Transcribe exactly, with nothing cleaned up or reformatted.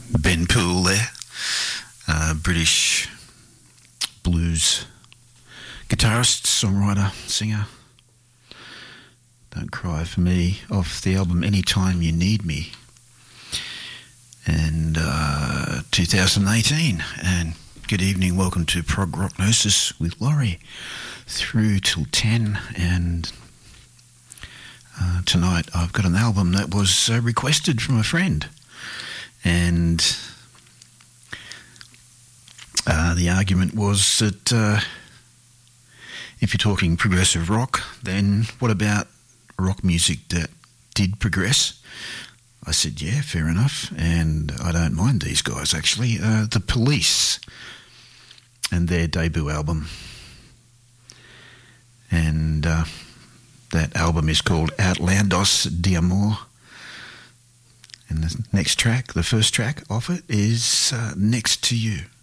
Ben Poole there, uh, British blues guitarist, songwriter, singer. Don't Cry for Me, off the album Anytime You Need Me, and uh, two thousand eighteen. And good evening, welcome to Prog Rock Gnosis with Laurie through till ten. And uh, tonight I've got an album that was uh, requested from a friend, and uh, the argument was that uh, if you're talking progressive rock, then what about rock music that did progress? I said, yeah, fair enough, and I don't mind these guys, actually. Uh, the Police and their debut album. And uh, that album is called Outlandos de Amor. And the next track, the first track off it, is uh, Next to You.